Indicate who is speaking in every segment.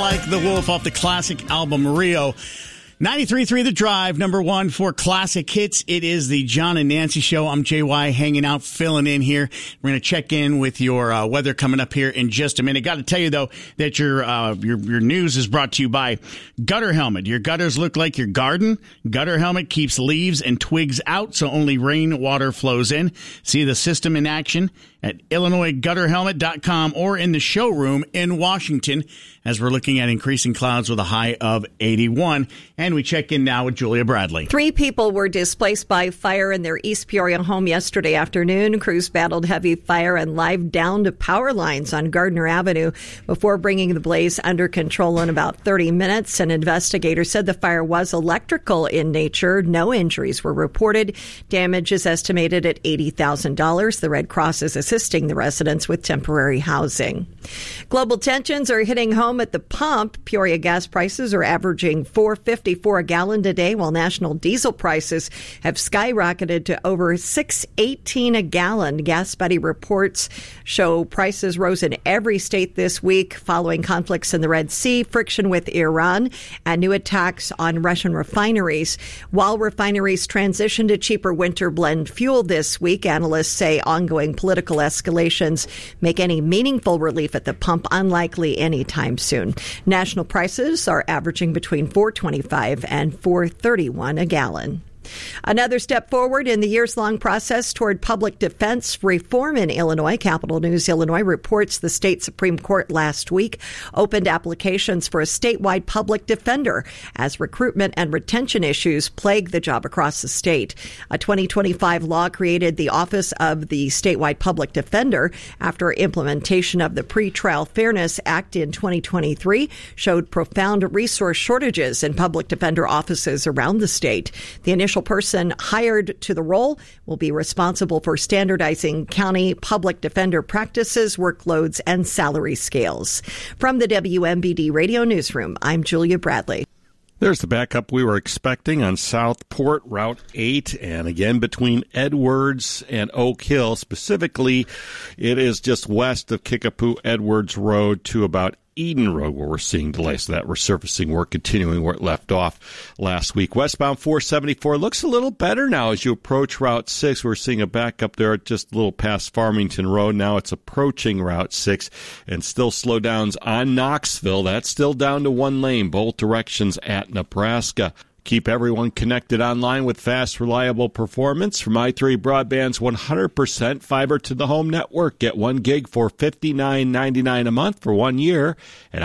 Speaker 1: Like the Wolf off the classic album Rio. 93.3 The Drive, number one for classic hits. It is the John and Nancy Show. I'm JY hanging out, filling in here. We're going to check in with your weather coming up here in just a minute. Got to tell you, though, that your news is brought to you by Gutter Helmet. Your gutters look like your garden. Gutter Helmet keeps leaves and twigs out so only rainwater flows in. See the system in action at IllinoisGutterHelmet.com or in the showroom in Washington as we're looking at increasing clouds with a high of 81. And we check in now with Julia Bradley.
Speaker 2: 3 people were displaced by fire in their East Peoria home yesterday afternoon. Crews battled heavy fire and live downed power lines on Gardner Avenue before bringing the blaze under control in about 30 minutes. An investigator said the fire was electrical in nature. No injuries were reported. Damage is estimated at $80,000. The Red Cross is assisting the residents with temporary housing. Global tensions are hitting home at the pump. Peoria gas prices are averaging $4.54 a gallon today, while national diesel prices have skyrocketed to over $6.18 a gallon. GasBuddy reports show prices rose in every state this week following conflicts in the Red Sea, friction with Iran, and new attacks on Russian refineries. While refineries transition to cheaper winter blend fuel this week, analysts say ongoing political escalations make any meaningful relief at the pump unlikely anytime soon. National prices are averaging between $4.25 and $4.31 a gallon. Another step forward in the years-long process toward public defense reform in Illinois. Capital News Illinois reports the state Supreme Court last week opened applications for a statewide public defender as recruitment and retention issues plague the job across the state. A 2025 law created the Office of the Statewide Public Defender after implementation of the Pretrial Fairness Act in 2023 showed profound resource shortages in public defender offices around the state. The initial person hired to the role will be responsible for standardizing county public defender practices, workloads, and salary scales. From the WMBD Radio Newsroom, I'm Julia Bradley.
Speaker 3: There's the backup we were expecting on Southport Route 8, and again between Edwards and Oak Hill. Specifically, it is just west of Kickapoo Edwards Road to about Eden Road, where we're seeing delays. So that resurfacing work continuing where it left off last week. Westbound 474 looks a little better now as you approach Route 6. We're seeing a backup there just a little past Farmington Road. Now it's approaching Route 6 and still slowdowns on Knoxville. That's still down to 1 lane, both directions at Nebraska. Keep everyone connected online with fast, reliable performance from i3 Broadband's 100% fiber-to-the-home network. Get 1 gig for $59.99 a month for 1 year at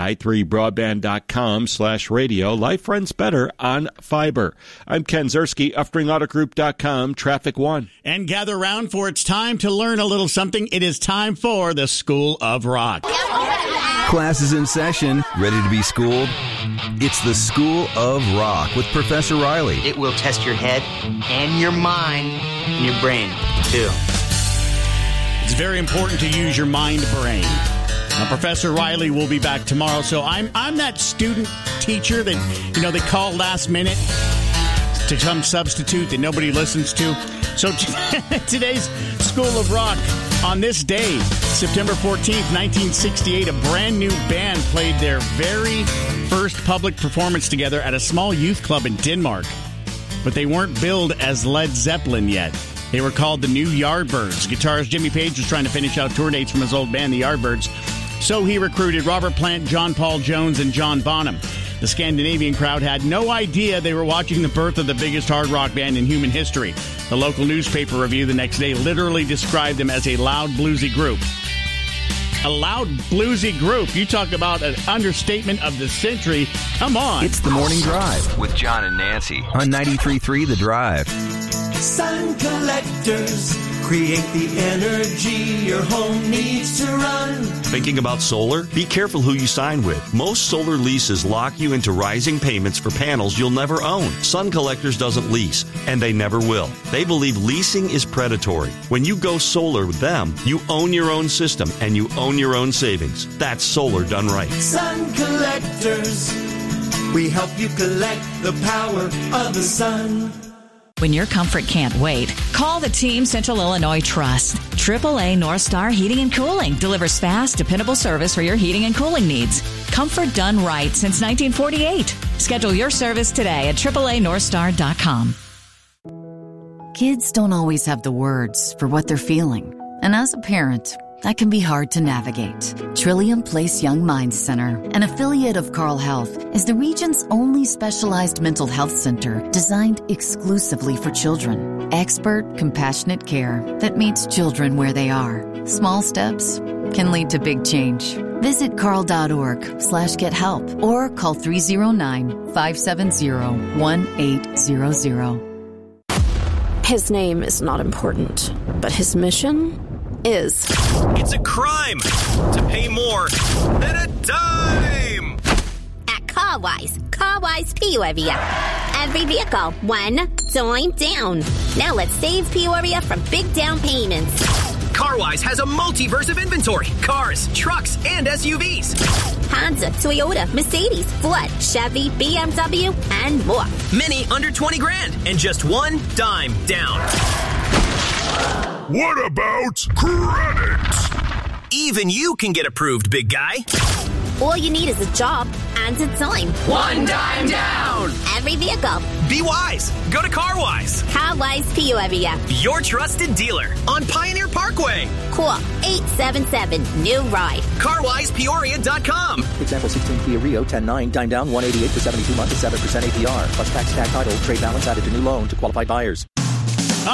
Speaker 3: i3broadband.com/radio. Life runs better on fiber. I'm Ken Zerski, UffringAutoGroup.com, Traffic 1.
Speaker 1: And gather round, for it's time to learn a little something. It is time for the School of Rock.
Speaker 4: Class is in session. Ready to be schooled? It's the School of Rock with Professor Riley.
Speaker 5: It will test your head and your mind and your brain, too.
Speaker 1: It's very important to use your mind-brain. Now, Professor Riley will be back tomorrow. So I'm that student teacher that, they call last minute to some substitute that nobody listens to. So today's School of Rock, on this day, September 14th, 1968, a brand new band played their very first public performance together at a small youth club in Denmark. But they weren't billed as Led Zeppelin yet. They were called the New Yardbirds. Guitarist Jimmy Page was trying to finish out tour dates from his old band, the Yardbirds. So he recruited Robert Plant, John Paul Jones, and John Bonham. The Scandinavian crowd had no idea they were watching the birth of the biggest hard rock band in human history. The local newspaper review the next day literally described them as a loud, bluesy group. A loud, bluesy group. You talk about an understatement of the century. Come on.
Speaker 4: It's the Morning Drive
Speaker 6: with John and Nancy
Speaker 4: on 93.3 The Drive.
Speaker 7: Sun collectors create the energy your home needs to run.
Speaker 8: Thinking about solar? Be careful who you sign with. Most solar leases lock you into rising payments for panels you'll never own. Sun Collectors doesn't lease, and they never will. They believe leasing is predatory. When you go solar with them, you own your own system and you own your own savings. That's solar done right.
Speaker 7: Sun Collectors, we help you collect the power of the sun.
Speaker 6: When your comfort can't wait, call the Team Central Illinois Trust. AAA North Star Heating and Cooling delivers fast, dependable service for your heating and cooling needs. Comfort done right since 1948. Schedule your service today at AAANorthstar.com.
Speaker 9: Kids don't always have the words for what they're feeling. And as a parent, that can be hard to navigate. Trillium Place Young Minds Center, an affiliate of Carle Health, is the region's only specialized mental health center designed exclusively for children. Expert, compassionate care that meets children where they are. Small steps can lead to big change. Visit carle.org/gethelp or call 309-570-1800.
Speaker 10: His name is not important, but his mission is.
Speaker 11: It's a crime to pay more than a dime.
Speaker 12: At Carwise Peoria. Every vehicle, $1 dime down. Now let's save Peoria from big down payments.
Speaker 11: Carwise has a multiverse of inventory. Cars, trucks, and SUVs.
Speaker 12: Honda, Toyota, Mercedes, Ford, Chevy, BMW, and more.
Speaker 11: Many under 20 grand and just $1 dime down.
Speaker 13: What about credit?
Speaker 11: Even you can get approved, big guy.
Speaker 12: All you need is a job and a dime.
Speaker 11: $1 dime down.
Speaker 12: Every vehicle.
Speaker 11: Be wise. Go to Carwise.
Speaker 12: Carwise Peoria.
Speaker 11: Your trusted dealer on Pioneer Parkway.
Speaker 12: Call 877-NEW-RIDE.
Speaker 11: CarwisePeoria.com.
Speaker 14: Example 16 Kia Rio 10.9, dime down 188 for 72 months at 7% APR. Plus tax, tag title, trade balance added to new loan to qualified buyers.